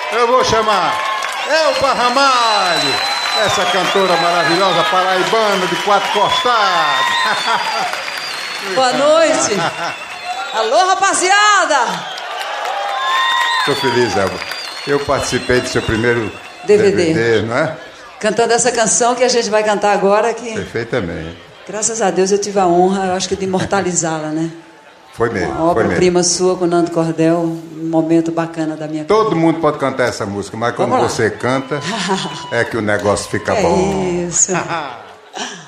Eu vou chamar Elba Ramalho, essa cantora maravilhosa paraibana de quatro costados. Boa noite. Alô, rapaziada. Tô feliz, Elba. Eu participei do seu primeiro DVD, não é? Cantando essa canção que a gente vai cantar agora. Que, perfeitamente. graças a Deus eu tive a honra, eu acho que de imortalizá-la, né? Foi mesmo. Uma obra-prima sua com o Nando Cordel, um momento bacana da minha vida. Todo mundo pode cantar essa música, mas quando você canta, é que o negócio fica bom. Isso.